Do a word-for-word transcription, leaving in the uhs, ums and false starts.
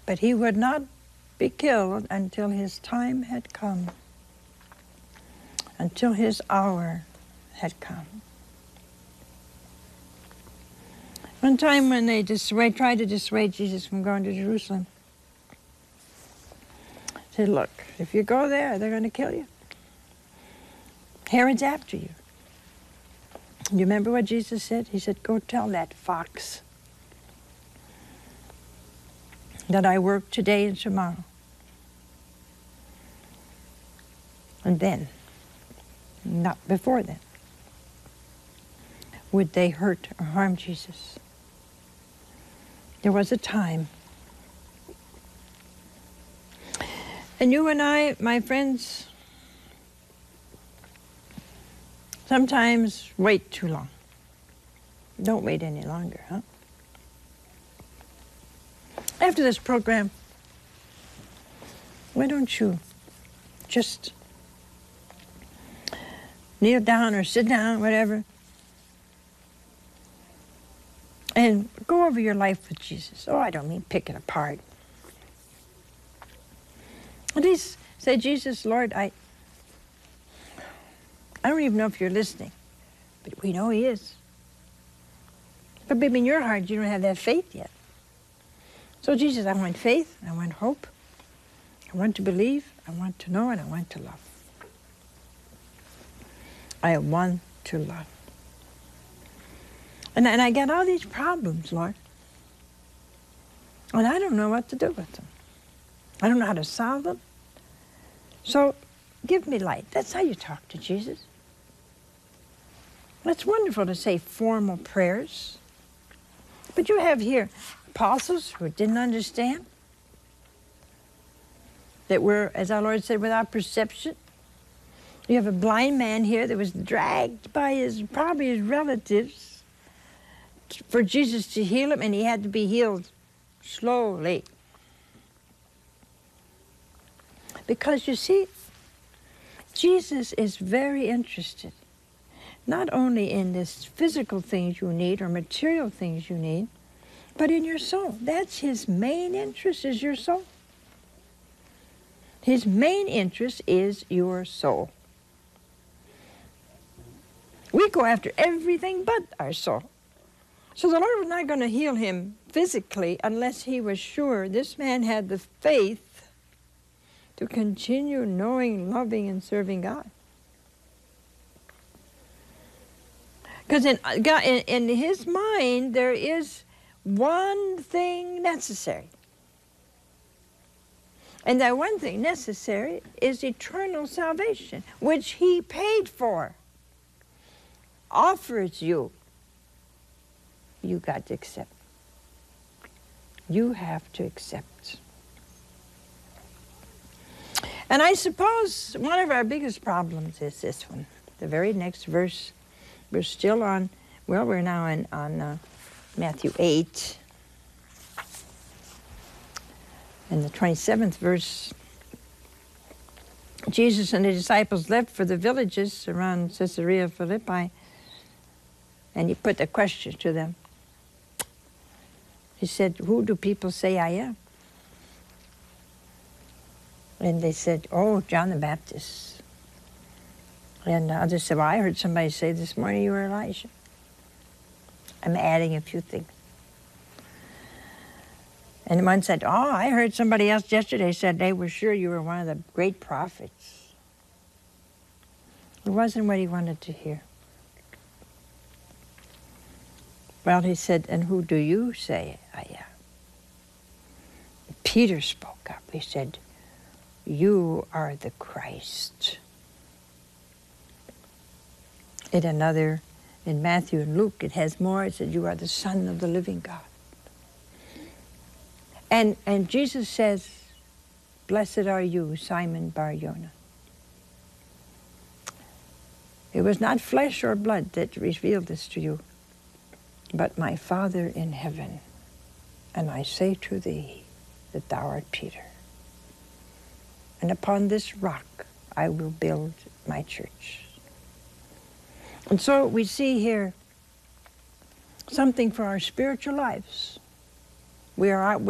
But he would not be killed until his time had come, until his hour had come. One time when they dissuade, tried to dissuade Jesus from going to Jerusalem, said, look, if you go there, they're going to kill you. Herod's after you. You remember what Jesus said? He said, go tell that fox that I work today and tomorrow. And then, not before then, would they hurt or harm Jesus. There was a time. And you and I, my friends, sometimes wait too long. Don't wait any longer, huh? After this program, why don't you just kneel down or sit down, whatever, and go over your life with Jesus. Oh, I don't mean pick it apart. At least say, Jesus, Lord, I, I don't even know if you're listening, but we know he is. But maybe in your heart, you don't have that faith yet. So Jesus, I want faith, I want hope, I want to believe, I want to know, and I want to love. I want to love. And, and I get all these problems, Lord. And I don't know what to do with them. I don't know how to solve them. So give me light. That's how you talk to Jesus. It's wonderful to say formal prayers. But you have here apostles who didn't understand, that were, as our Lord said, without perception. You have a blind man here that was dragged by his, probably his relatives, for Jesus to heal him, and he had to be healed slowly. Because you see, Jesus is very interested, not only in this physical things you need or material things you need, but in your soul. That's his main interest, is your soul. His main interest is your soul. We go after everything but our soul. So the Lord was not going to heal him physically unless he was sure this man had the faith to continue knowing, loving, and serving God. Because in, God, in, in his mind, there is one thing necessary. And that one thing necessary is eternal salvation, which he paid for, offers you. You got to accept. You have to accept. And I suppose one of our biggest problems is this one. The very next verse, we're still on, well, we're now in, on uh, Matthew eight. In the twenty-seventh verse, Jesus and the disciples left for the villages around Caesarea Philippi, and he put a question to them. He said, who do people say I am? And they said, oh, John the Baptist. And others said, well, I heard somebody say this morning you were Elijah. I'm adding a few things. And one said, oh, I heard somebody else yesterday said they were sure you were one of the great prophets. It wasn't what he wanted to hear. Well, he said, and who do you say I am? Peter spoke up. He said, you are the Christ. In another, in Matthew and Luke, it has more. It said, you are the Son of the living God. And, and Jesus says, blessed are you, Simon Bar-Jonah. It was not flesh or blood that revealed this to you, but my Father in heaven. And I say to thee that thou art Peter. And upon this rock I will build my church. And so we see here something for our spiritual lives. We are out